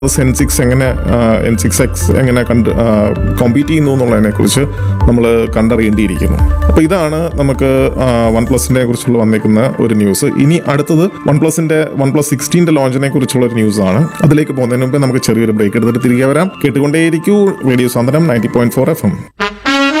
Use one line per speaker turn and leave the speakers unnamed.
N6 എങ്ങനെ N6X എങ്ങനെ compete ചെയ്യുന്നു എന്നുള്ളതിനെക്കുറിച്ച് നമ്മൾ കണ്ടറിയേണ്ടിയിരിക്കുന്നു. അപ്പോൾ ഇതാണ് നമുക്ക് OnePlusന്റെ കുറിച്ചുള്ള വന്നേക്കുന്ന ഒരു ന്യൂസ്. ഇനി അടുത്തത് OnePlus 16 ലോഞ്ചിനെ കുറിച്ചുള്ള ഒരു ന്യൂസാണ്. അതിലേക്ക് പോകുന്നതിന് മുമ്പ് നമുക്ക് ചെറിയൊരു ബ്രേക്ക് എടുത്തിട്ട് തിരികെ വരാം. കേട്ടുകൊണ്ടേയിരിക്കൂ റേഡിയോ സാന്ത്വനം 90.4 FM.